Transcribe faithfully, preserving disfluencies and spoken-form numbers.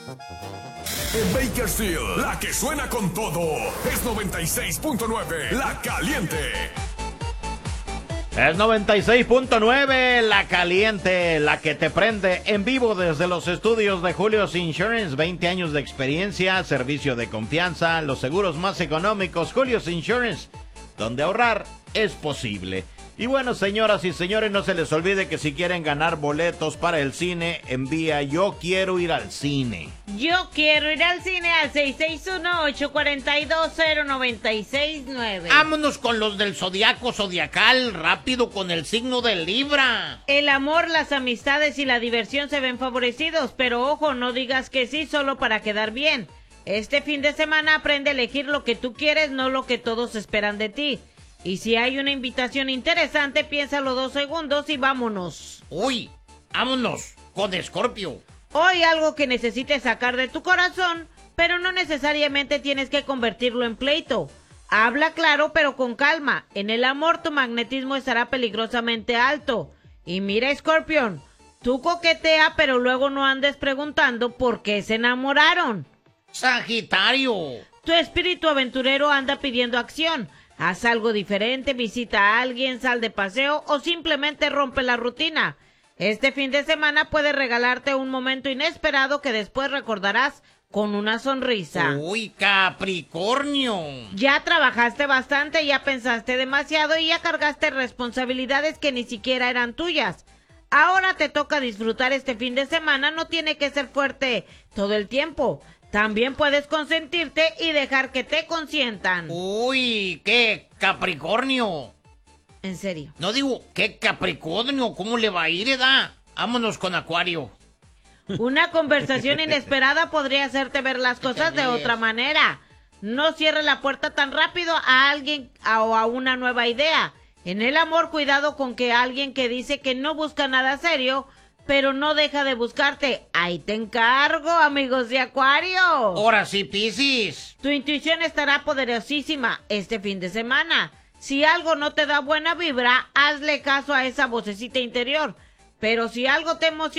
En Bakersfield, la que suena con todo es noventa y seis punto nueve, La Caliente. Es noventa y seis punto nueve, La Caliente, la que te prende en vivo desde los estudios de Julio's Insurance. veinte años de experiencia, servicio de confianza, los seguros más económicos. Julio's Insurance, donde ahorrar es posible. Y bueno, señoras y señores, no se les olvide que si quieren ganar boletos para el cine, envía "yo quiero ir al cine". Yo quiero ir al cine al seis seis uno, ocho cuatro dos, cero nueve seis nueve. Vámonos con los del zodiaco zodiacal, rápido con el signo de Libra. El amor, las amistades y la diversión se ven favorecidos, pero ojo, no digas que sí solo para quedar bien. Este fin de semana aprende a elegir lo que tú quieres, no lo que todos esperan de ti. Y si hay una invitación interesante, piénsalo dos segundos y vámonos. Uy, vámonos con Escorpio. Hoy algo que necesites sacar de tu corazón, pero no necesariamente tienes que convertirlo en pleito. Habla claro, pero con calma. En el amor tu magnetismo estará peligrosamente alto. Y mira, Escorpión, tú coquetea, pero luego no andes preguntando por qué se enamoraron. Sagitario. Tu espíritu aventurero anda pidiendo acción. Haz algo diferente, visita a alguien, sal de paseo o simplemente rompe la rutina. Este fin de semana puede regalarte un momento inesperado que después recordarás con una sonrisa. Uy, Capricornio. Ya trabajaste bastante, ya pensaste demasiado y ya cargaste responsabilidades que ni siquiera eran tuyas. Ahora te toca disfrutar este fin de semana, no tiene que ser fuerte todo el tiempo. También puedes consentirte y dejar que te consientan. Uy, qué Capricornio. En serio. No digo, qué Capricornio, ¿cómo le va a ir, edad? Vámonos con Acuario. Una conversación inesperada podría hacerte ver las cosas de otra manera. No cierre la puerta tan rápido a alguien o a una nueva idea. En el amor, cuidado con que alguien que dice que no busca nada serio, pero no deja de buscarte. Ahí te encargo, amigos de Acuario. Ahora sí, Piscis. Tu intuición estará poderosísima este fin de semana. Si algo no te da buena vibra, hazle caso a esa vocecita interior. Pero si algo te emociona,